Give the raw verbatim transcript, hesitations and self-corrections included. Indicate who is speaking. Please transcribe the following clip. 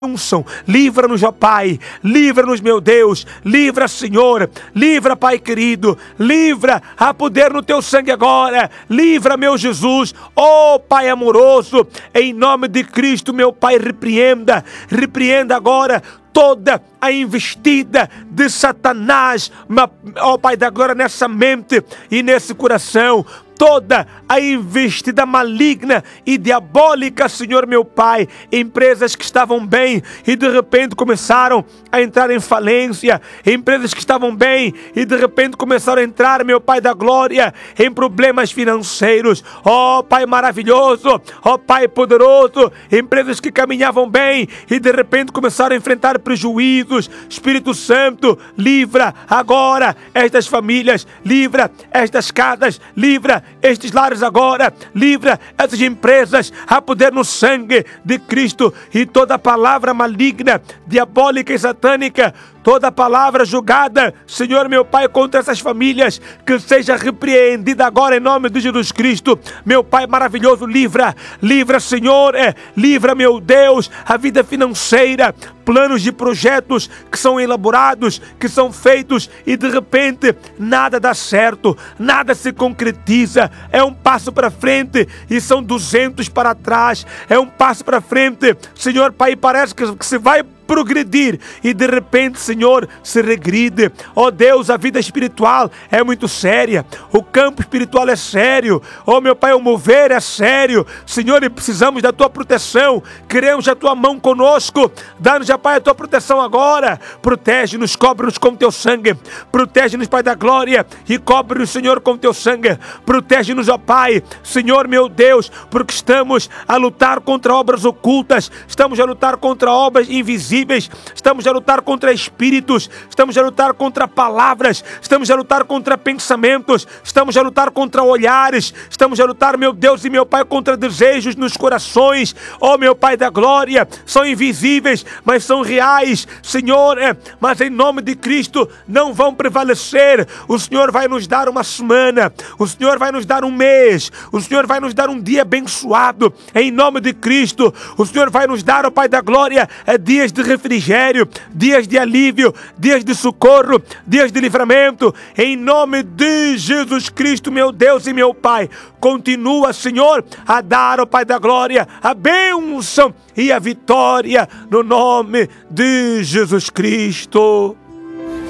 Speaker 1: bênção. Livra-nos, ó Pai, livra-nos, meu Deus, livra, Senhor, livra, Pai querido, livra, há poder no teu sangue agora, livra, meu Jesus, ó Pai amoroso, em nome de Cristo, meu Pai, repreenda, repreenda agora toda a investida de Satanás, ó Pai da glória, nessa mente e nesse coração, toda a investida maligna e diabólica, Senhor meu Pai, empresas que estavam bem e de repente começaram a entrar em falência, empresas que estavam bem e de repente começaram a entrar, meu Pai da glória, em problemas financeiros, ó Pai maravilhoso, ó Pai poderoso, empresas que caminhavam bem e de repente começaram a enfrentar prejuízos. Espírito Santo, livra agora estas famílias, livra estas casas, livra estes lares agora, livra essas empresas, a poder no sangue de Cristo, e toda palavra maligna, diabólica e satânica, toda palavra julgada, Senhor meu Pai, contra essas famílias, que seja repreendida agora em nome de Jesus Cristo. Meu Pai maravilhoso, livra, livra, Senhor, é, livra, meu Deus, a vida financeira, planos de projetos que são elaborados, que são feitos e de repente nada dá certo, nada se concretiza, é um passo para frente e são duzentos para trás, é um passo para frente, Senhor Pai, parece que, que se vai progredir e de repente, Senhor, se regride. Ó oh Deus, a vida espiritual é muito séria, o campo espiritual é sério, ó oh meu Pai, o mover é sério, Senhor, e precisamos da Tua proteção, queremos a Tua mão conosco, dá-nos, ó Pai, a Tua proteção agora, protege-nos, cobre-nos com Teu sangue, protege-nos, Pai da glória, e cobre-nos, Senhor, com Teu sangue, protege-nos, ó Pai, Senhor meu Deus, porque estamos a lutar contra obras ocultas, estamos a lutar contra obras invisíveis, estamos a lutar contra espíritos, estamos a lutar contra palavras, estamos a lutar contra pensamentos, estamos a lutar contra olhares, estamos a lutar, meu Deus e meu Pai, contra desejos nos corações, ó meu Pai da glória, são invisíveis, mas são reais, Senhor, é, mas em nome de Cristo não vão prevalecer. O Senhor vai nos dar uma semana, o Senhor vai nos dar um mês, o Senhor vai nos dar um dia abençoado, em nome de Cristo, o Senhor vai nos dar, ó Pai da glória, é, dias de refrigério, dias de alívio, dias de socorro, dias de livramento, em nome de Jesus Cristo, meu Deus e meu Pai. Continua, Senhor, a dar, ó Pai da glória, a bênção e a vitória no nome de Jesus Cristo.